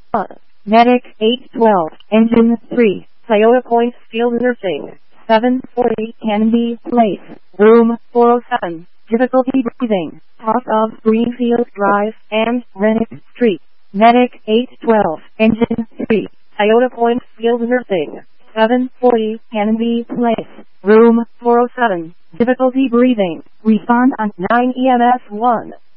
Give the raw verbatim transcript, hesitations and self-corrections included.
one. Medic eight twelve, Engine three, Toyota Point Field Nursing, seven forty Canby Place, Room four oh seven, difficulty breathing, talk of Greenfield Drive and Rennick Street. Medic eight twelve, Engine three, Toyota Point Field Nursing, seven forty Canby Place, Room four oh seven, difficulty breathing, respond on nine E M S one.